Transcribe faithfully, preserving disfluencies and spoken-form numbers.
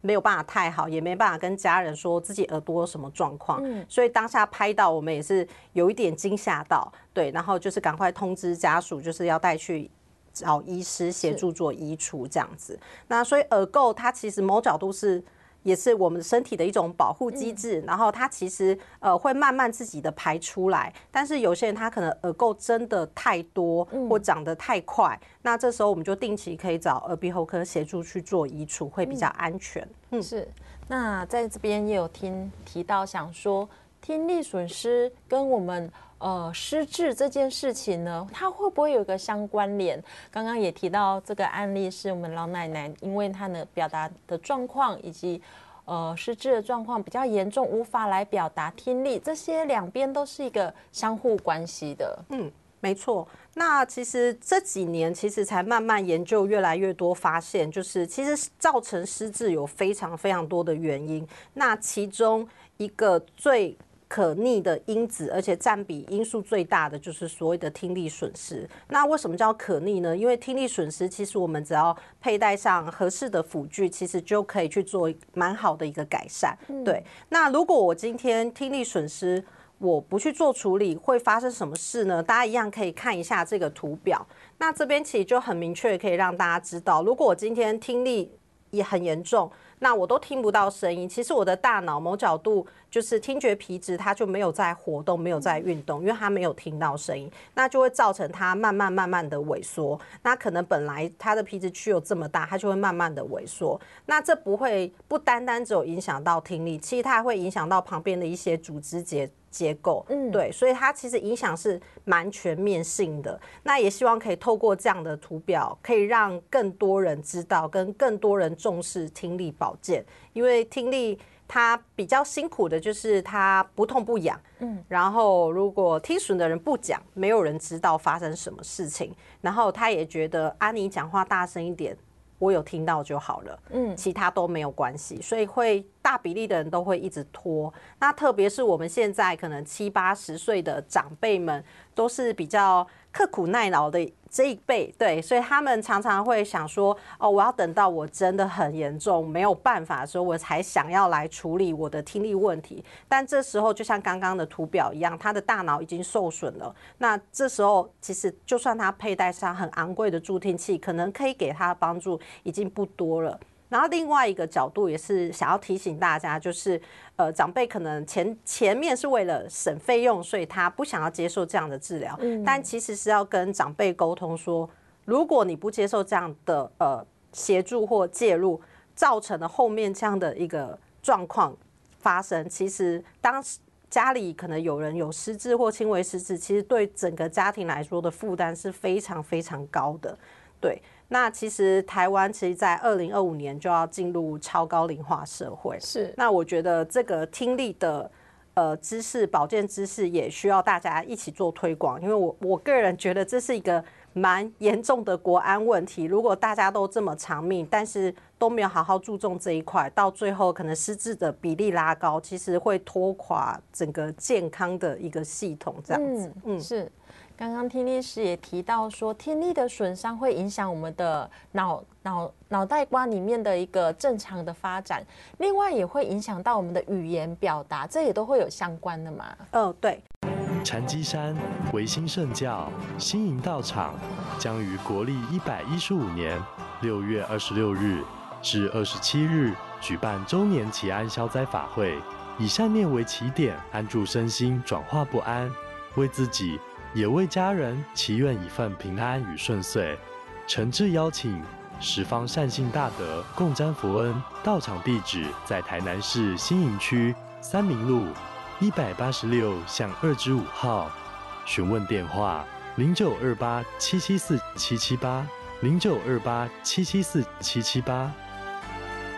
没有办法太好，也没办法跟家人说自己耳朵有什么状况， 嗯， 所以当下拍到我们也是有一点惊吓到，对，然后就是赶快通知家属，就是要带去找医师协助做移除这样子。那所以耳垢它其实某角度是。也是我们身体的一种保护机制，然后它其实呃会慢慢自己的排出来，但是有些人他可能耳垢真的太多或长得太快，那这时候我们就定期可以找耳鼻喉科协助去做移除，会比较安全。 嗯，是。那在这边也有听提到，想说听力损失跟我们呃失智这件事情呢，它会不会有一个相关联？刚刚也提到这个案例是我们老奶奶，因为她的表达的状况以及呃失智的状况比较严重，无法来表达听力，这些两边都是一个相互关系的。 嗯。没错，那其实这几年其实才慢慢研究越来越多，发现就是其实造成失智有非常非常多的原因，那其中一个最可逆的因子，而且占比因素最大的就是所谓的听力损失。那为什么叫可逆呢？因为听力损失，其实我们只要佩戴上合适的辅具，其实就可以去做蛮好的一个改善。对，那如果我今天听力损失，我不去做处理，会发生什么事呢？大家一样可以看一下这个图表。那这边其实就很明确，可以让大家知道，如果我今天听力也很严重，那我都听不到声音。其实我的大脑某角度就是听觉皮质，它就没有在活动，没有在运动，因为它没有听到声音，那就会造成它慢慢慢慢的萎缩。那可能本来它的皮质区有这么大，它就会慢慢的萎缩。那这不会不单单只有影响到听力，其实它还会影响到旁边的一些组织结结构，嗯，对，所以它其实影响是蛮全面性的。那也希望可以透过这样的图表，可以让更多人知道，跟更多人重视听力保健，因为听力它比较辛苦的就是它不痛不痒，嗯，然后如果听损的人不讲，没有人知道发生什么事情，然后他也觉得啊，你讲话大声一点，我有听到就好了，嗯，其他都没有关系，所以会大比例的人都会一直拖。那特别是我们现在可能七八十岁的长辈们，都是比较刻苦耐劳的这一辈，对，所以他们常常会想说，哦，我要等到我真的很严重没有办法的时候，我才想要来处理我的听力问题。但这时候就像刚刚的图表一样，他的大脑已经受损了。那这时候其实就算他佩戴上很昂贵的助听器，可能可以给他帮助已经不多了。然后另外一个角度也是想要提醒大家，就是呃，长辈可能前前面是为了省费用，所以他不想要接受这样的治疗，嗯、但其实是要跟长辈沟通说，如果你不接受这样的呃协助或介入，造成了后面这样的一个状况发生，其实当家里可能有人有失智或轻微失智，其实对整个家庭来说的负担是非常非常高的，对。那其实台湾其实在二零二五年就要进入超高龄化社会， 是。 那我觉得这个听力的呃知识、保健知识也需要大家一起做推广，因为我我个人觉得这是一个蛮严重的国安问题。如果大家都这么长命，但是都没有好好注重这一块，到最后可能失智的比例拉高，其实会拖垮整个健康的一个系统。这样子， 嗯，嗯是。刚刚听力师也提到说，听力的损伤会影响我们的脑脑脑袋瓜里面的一个正常的发展，另外也会影响到我们的语言表达，这也都会有相关的嘛？ 哦，对。 禅机山维新圣教新营道场将于国历一百一十五年六月二十六日至二十七日举办周年祈安消灾法会，以善念为起点，安住身心，转化不安，为自己也为家人祈愿一份平安与顺遂，诚挚邀请十方善信大德共沾佛恩。道场地址在台南市新营区三民路一百八十六巷二之五号。询问电话零九二八七七四七七八零九二八七七四七七八。